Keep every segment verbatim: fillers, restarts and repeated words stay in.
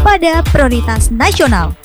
pada prioritas nasional.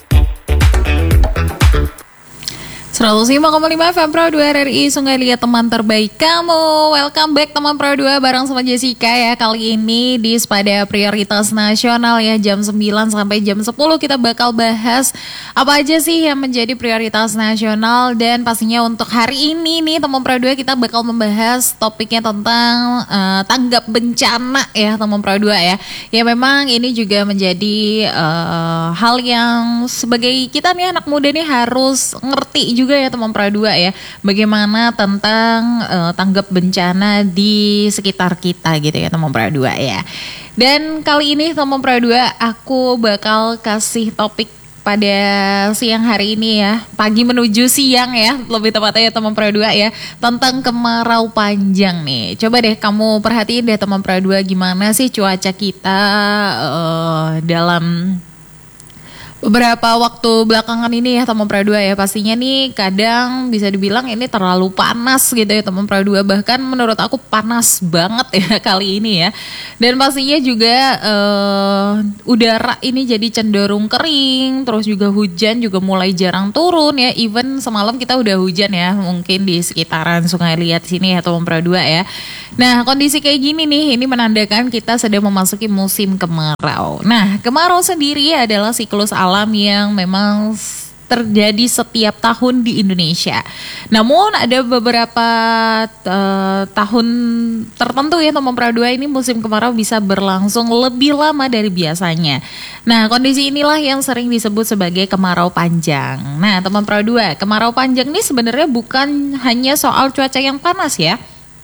seratus lima koma lima F M Pro dua R R I Sungai Liat, teman terbaik kamu. Welcome back teman Pro dua bareng sama Jessica ya. Kali ini di Sepada Prioritas Nasional ya, jam sembilan sampai jam sepuluh kita bakal bahas apa aja sih yang menjadi prioritas nasional. Dan pastinya untuk hari ini nih teman Pro dua kita bakal membahas topiknya tentang uh, tanggap bencana ya teman Pro dua ya. Ya memang ini juga menjadi uh, hal yang sebagai kita nih anak muda nih harus ngerti juga ya teman Pro dua ya, bagaimana tentang uh, tanggap bencana di sekitar kita gitu ya teman Pro dua ya. Dan kali ini teman Pro dua aku bakal kasih topik pada siang hari ini ya, pagi menuju siang ya, lebih tepatnya ya teman Pro dua ya, tentang kemarau panjang nih. Coba deh kamu perhatiin deh teman Pro dua, gimana sih cuaca kita uh, dalam beberapa waktu belakangan ini ya teman Pro dua ya. Pastinya nih kadang bisa dibilang ini terlalu panas gitu ya teman Pro dua, bahkan menurut aku panas banget ya kali ini ya. Dan pastinya juga uh, udara ini jadi cenderung kering, terus juga hujan juga mulai jarang turun ya. Even semalam kita udah hujan ya, mungkin di sekitaran Sungai Liat sini ya teman Pro dua ya. Nah kondisi kayak gini nih, ini menandakan kita sedang memasuki musim kemarau. Nah kemarau sendiri adalah siklus alam alam yang memang terjadi setiap tahun di Indonesia. Namun ada beberapa uh, tahun tertentu ya teman Pro dua, ini musim kemarau bisa berlangsung lebih lama dari biasanya. Nah kondisi inilah yang sering disebut sebagai kemarau panjang. Nah teman Pro dua, kemarau panjang ini sebenarnya bukan hanya soal cuaca yang panas ya,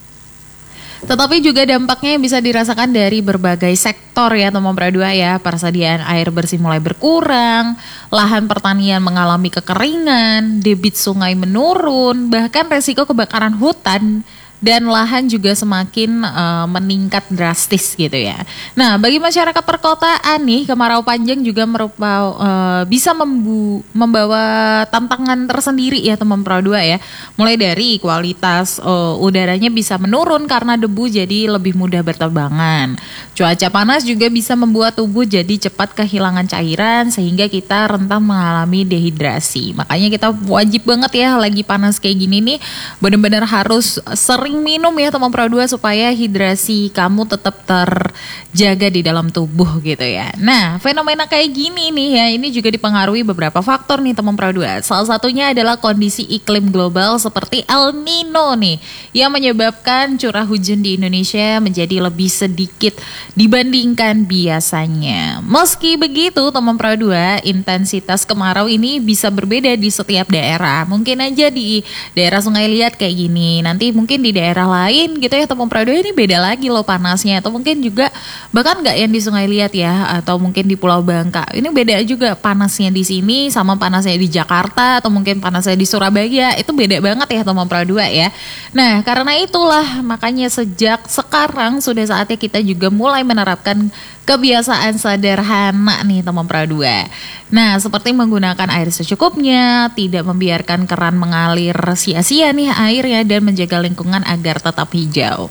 tetapi juga dampaknya yang bisa dirasakan dari berbagai sektor ya teman Pro dua ya. Persediaan air bersih mulai berkurang, lahan pertanian mengalami kekeringan, debit sungai menurun, bahkan resiko kebakaran hutan dan lahan juga semakin uh, meningkat drastis gitu ya. Nah bagi masyarakat perkotaan nih, kemarau panjang juga merupakan uh, bisa membu- membawa tantangan tersendiri ya teman Pro dua ya. Mulai dari kualitas uh, udaranya bisa menurun karena debu jadi lebih mudah berterbangan. Cuaca panas juga bisa membuat tubuh jadi cepat kehilangan cairan sehingga kita rentan mengalami dehidrasi. Makanya kita wajib banget ya lagi panas kayak gini nih, benar-benar harus sering sering minum ya teman Pro dua supaya hidrasi kamu tetap terjaga di dalam tubuh gitu ya. Nah fenomena kayak gini nih ya, ini juga dipengaruhi beberapa faktor nih teman Pro dua. Salah satunya adalah kondisi iklim global seperti El Nino nih, yang menyebabkan curah hujan di Indonesia menjadi lebih sedikit dibandingkan biasanya. Meski begitu teman Pro dua, intensitas kemarau ini bisa berbeda di setiap daerah. Mungkin aja di daerah Sungai Liat kayak gini, nanti mungkin di daerah lain gitu ya teman Pro dua ini beda lagi loh panasnya. Atau mungkin juga bahkan nggak yang di Sungai Liat ya, atau mungkin di Pulau Bangka ini beda juga panasnya di sini sama panasnya di Jakarta, atau mungkin panasnya di Surabaya, itu beda banget ya teman Pro dua ya. Nah karena itulah makanya sejak sekarang sudah saatnya kita juga mulai menerapkan kebiasaan sederhana nih teman Pro dua. Nah seperti menggunakan air secukupnya, tidak membiarkan keran mengalir sia-sia nih airnya, dan menjaga lingkungan agar tetap hijau.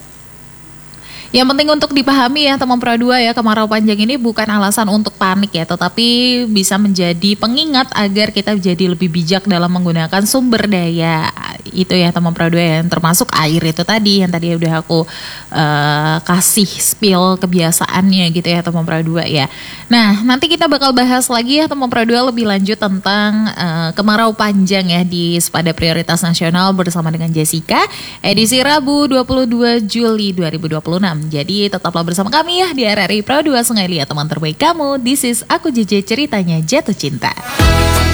Yang penting untuk dipahami ya teman Pro dua ya, kemarau panjang ini bukan alasan untuk panik ya, tetapi bisa menjadi pengingat agar kita jadi lebih bijak dalam menggunakan sumber daya itu ya teman Pro dua, yang termasuk air itu tadi yang tadi udah aku uh, kasih spill kebiasaannya gitu ya teman Pro dua ya. Nah nanti kita bakal bahas lagi ya teman Pro dua lebih lanjut tentang uh, kemarau panjang ya di Sepada Prioritas Nasional bersama dengan Jessica, edisi Rabu dua puluh dua Juli dua ribu dua puluh enam. Jadi tetaplah bersama kami ya di R R I Pro dua Sungai Liat, teman terbaik kamu. This is aku J J, ceritanya jatuh cinta.